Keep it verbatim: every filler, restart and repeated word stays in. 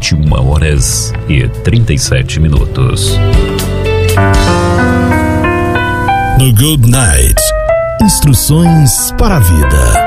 vinte e uma horas e trinta e sete minutos. No Good Night, instruções para a vida.